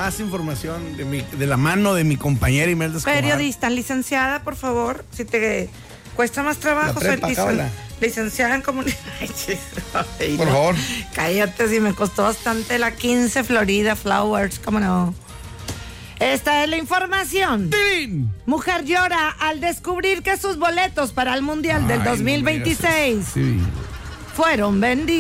más información de la mano de mi compañera Imelda Escobar. Periodista, licenciada, por favor, si te cuesta más trabajo ser licenciada en comunicación. Por favor. Cállate, si me costó bastante la 15 Florida Flowers, cómo no. Esta es la información. ¡Tilín! Mujer llora al descubrir que sus boletos para el Mundial del 2026 fueron vendidos.